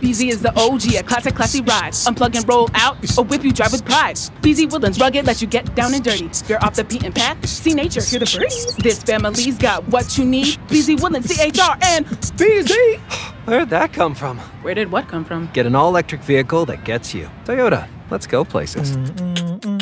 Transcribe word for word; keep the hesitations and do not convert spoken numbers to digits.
B Z is the O G, a classic, classy ride. Unplug and roll out, or whip you drive with pride. B Z Woodlands rugged, let you get down and dirty. You're off the beaten path, see nature, hear the birds. This family's got what you need. B Z Woodlands, C H R and B Z. Where'd that come from? Where did what come from? Get an all-electric vehicle that gets you. Toyota, let's go places. Mm-mm.